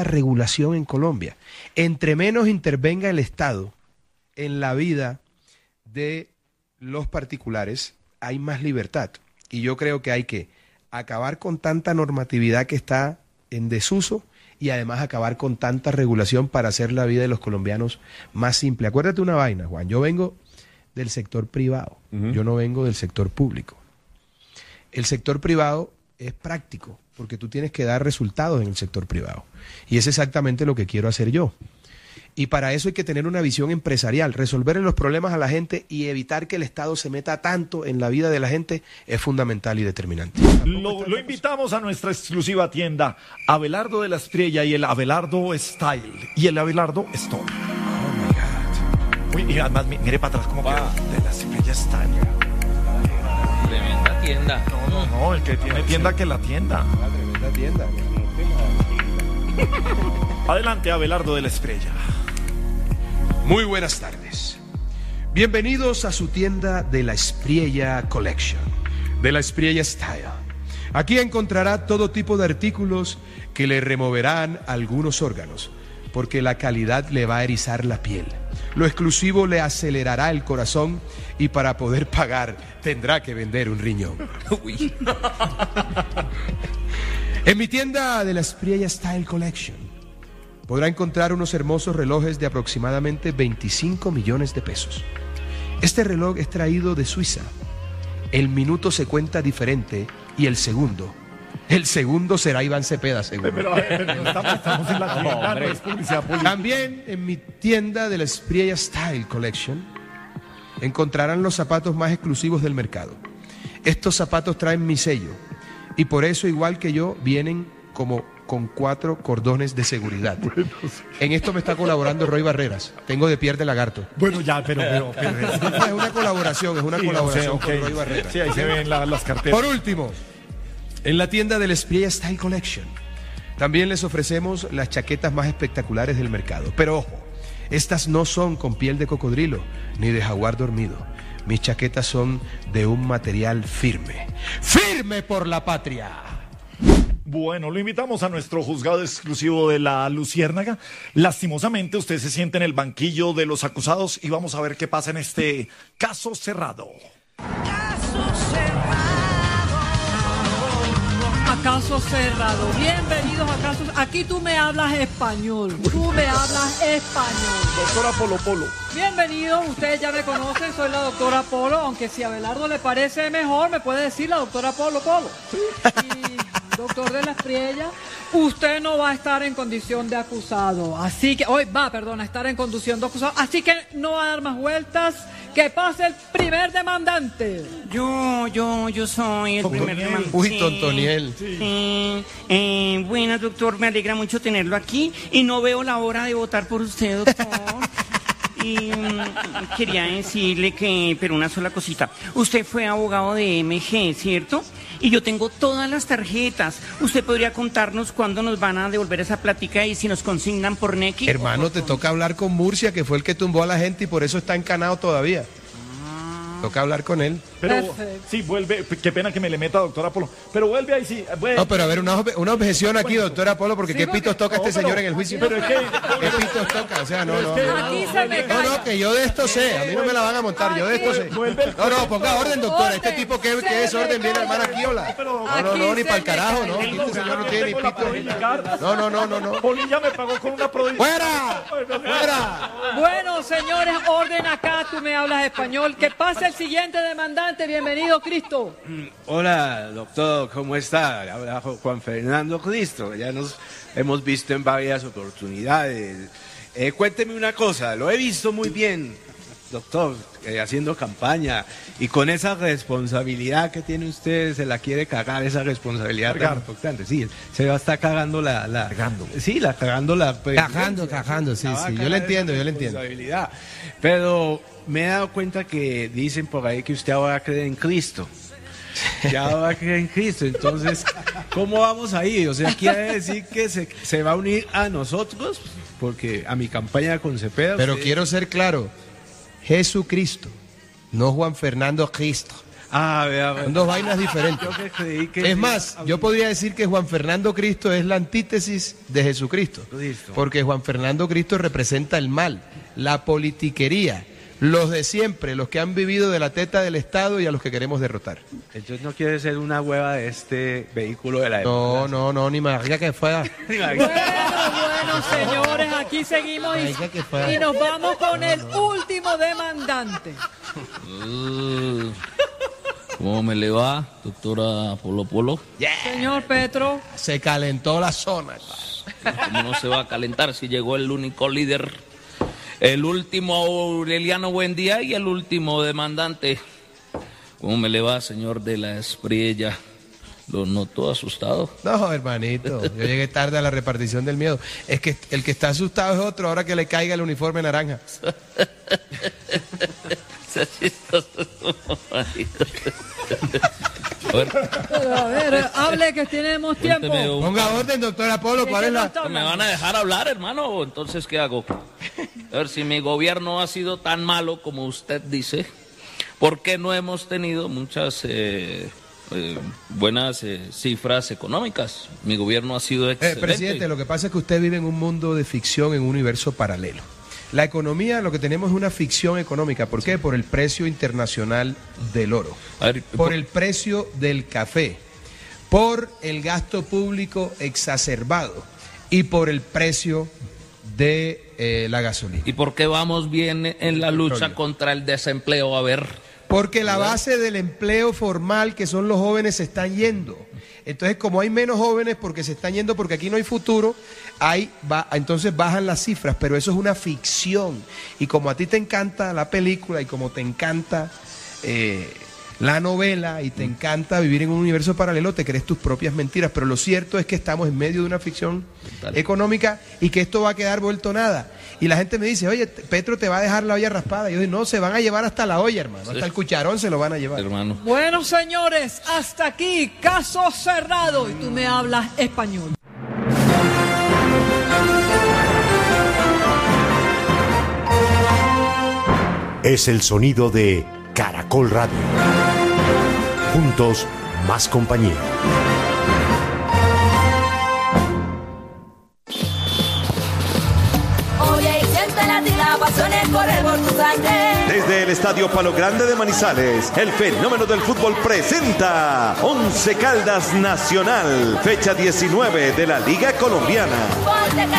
demasiada regulación en Colombia. Entre menos intervenga el Estado en la vida de los particulares, hay más libertad. Y yo creo que hay que acabar con tanta normatividad que está en desuso y además acabar con tanta regulación para hacer la vida de los colombianos más simple. Acuérdate una vaina, Juan, yo vengo del sector privado, yo no vengo del sector público. El sector privado es práctico, porque tú tienes que dar resultados en el sector privado. Y es exactamente lo que quiero hacer yo. Y para eso hay que tener una visión empresarial, resolver los problemas a la gente y evitar que el Estado se meta tanto en la vida de la gente es fundamental y determinante. Lo invitamos a nuestra exclusiva tienda, Abelardo de la Espriella y el Abelardo Style y el Abelardo Stone. Oh my God. Uy, y además, mire para atrás cómo queda. De la Espriella Style. Tremenda tienda. No, el que tiene tienda que la tienda. Una tremenda tienda. Adelante, Abelardo de la Espriella. Muy buenas tardes. Bienvenidos a su tienda de la Espriella Collection, de la Espriella Style. Aquí encontrará todo tipo de artículos que le removerán algunos órganos, porque la calidad le va a erizar la piel. Lo exclusivo le acelerará el corazón y para poder pagar tendrá que vender un riñón. Uy. En mi tienda de la Espriella Style Collection podrá encontrar unos hermosos relojes de aproximadamente 25 millones de pesos. Este reloj es traído de Suiza. El minuto se cuenta diferente y el segundo será Iván Cepeda, seguro. Pero estamos en la tienda, no es publicidad política. También en mi tienda de la Espriella Style Collection encontrarán los zapatos más exclusivos del mercado. Estos zapatos traen mi sello y por eso, igual que yo, vienen como con 4 cordones de seguridad. Bueno, sí. En esto me está colaborando Roy Barreras. Tengo de piel de lagarto. Bueno, ya, pero es una colaboración, con Roy Barreras. Sí, ahí se ven las carteras. Por último, en la tienda del Espriella Style Collection también les ofrecemos las chaquetas más espectaculares del mercado. Pero ojo, estas no son con piel de cocodrilo ni de jaguar dormido. Mis chaquetas son de un material firme. ¡Firme por la patria! Bueno, lo invitamos a nuestro juzgado exclusivo de la Luciérnaga. Lastimosamente, usted se siente en el banquillo de los acusados y vamos a ver qué pasa en este caso cerrado. Caso cerrado. A caso cerrado. Bienvenidos a casos. Aquí tú me hablas español. Tú me hablas español. Doctora Polo Polo. Bienvenidos, ustedes ya me conocen, soy la doctora Polo, aunque si a Abelardo le parece mejor, me puede decir la doctora Polo Polo. Y doctor de la Espriella, usted no va a estar en condición de acusado, así que, a estar en condición de acusado, así que no va a dar más vueltas, que pase el primer demandante. Yo soy el primer demandante. Uy, Tontoniel. Sí. Bueno, doctor, me alegra mucho tenerlo aquí y no veo la hora de votar por usted, doctor. Y quería decirle pero una sola cosita. Usted fue abogado de MG, ¿cierto? Y yo tengo todas las tarjetas. ¿Usted podría contarnos cuándo nos van a devolver esa plática y si nos consignan por Nequi? Hermano, te toca hablar con Murcia, que fue el que tumbó a la gente y por eso está encanado todavía. Toca hablar con él. Pero Perfecto. sí, vuelve, qué pena que me le meta, doctora Polo. Pero vuelve ahí, sí. Vuelve. No, pero a ver, una objeción aquí, doctora Polo, porque ¿qué pitos toca este señor en el juicio? Pero es que... ¿Qué pitos toca? O sea, no. Aquí se me cae. No, que yo de esto sé. A mí no me la van a montar, yo de esto sé. No, ponga orden, doctora. Este tipo, ¿qué desorden viene, hermano, aquí, hola? No, ni para el carajo, ¿no? Aquí este señor no tiene ni pito. No. Polilla me pagó con una provincia. ¡Fuera! Bueno, señores, orden acá, tú me hablas español. Que pase el siguiente demandante, bienvenido, Cristo. Hola, doctor, ¿cómo está? Habla Juan Fernando Cristo, ya nos hemos visto en varias oportunidades. Cuénteme una cosa, lo he visto muy bien, doctor, haciendo campaña y con esa responsabilidad que tiene usted, se la quiere cagar, esa responsabilidad tan importante. Sí, se va a estar cagando Cagando. Sí, cagando la... Cagando, sí, yo le entiendo. Responsabilidad. Pero me he dado cuenta que dicen por ahí que usted ahora cree en Cristo. Ya va a creer en Cristo, entonces, ¿cómo vamos ahí? O sea, quiere decir que se va a unir a nosotros, porque a mi campaña con Cepeda... Pero quiero ser claro, Jesucristo, no Juan Fernando Cristo. Son dos vainas diferentes. Yo que creí que Es más, yo podría decir que Juan Fernando Cristo es la antítesis de Jesucristo. Porque Juan Fernando Cristo representa el mal, la politiquería, los de siempre, los que han vivido de la teta del Estado y a los que queremos derrotar. Entonces no quiere ser una hueva de este vehículo de la época. No, ni más que fuera. Bueno, señores, aquí seguimos y nos vamos con el último demandante. ¿Cómo me le va, doctora Polo? Señor Petro. Se calentó la zona. ¿Cómo no se va a calentar si llegó el único líder, el último Aureliano Buendía y el último demandante? ¿Cómo me le va, señor de la Espriella? Lo noto asustado. No, hermanito, yo llegué tarde a la repartición del miedo. Es que el que está asustado es otro, ahora que le caiga el uniforme naranja. Pero a ver, hable que tenemos tiempo. Ponga orden, doctor Apolo, ¿cuál es la...? ¿Me van a dejar hablar, hermano? Entonces, ¿qué hago? A ver, si mi gobierno ha sido tan malo como usted dice, ¿por qué no hemos tenido muchas buenas cifras económicas? Mi gobierno ha sido excelente. Presidente, lo que pasa es que usted vive en un mundo de ficción, en un universo paralelo. La economía, lo que tenemos es una ficción económica. ¿Por qué? Por el precio internacional del oro, por el precio del café, por el gasto público exacerbado y por el precio de la gasolina. ¿Y por qué vamos bien en la lucha contra el desempleo? A ver. Porque la base del empleo formal, que son los jóvenes, se están yendo. Entonces, como hay menos jóvenes porque se están yendo, porque aquí no hay futuro, entonces bajan las cifras, pero eso es una ficción. Y como a ti te encanta la película y como te encanta la novela y te encanta vivir en un universo paralelo, te crees tus propias mentiras. Pero lo cierto es que estamos en medio de una ficción económica y que esto va a quedar vuelto nada. Y la gente me dice, oye, Petro te va a dejar la olla raspada. Y yo digo, no, se van a llevar hasta la olla, hermano. Hasta el cucharón se lo van a llevar. Hermano. Bueno, señores, hasta aquí, caso cerrado. Y tú me hablas español. Es el sonido de Caracol Radio. Juntos, más compañía. Desde el Estadio Palo Grande de Manizales, el fenómeno del fútbol presenta Once Caldas Nacional, fecha 19 de la Liga Colombiana.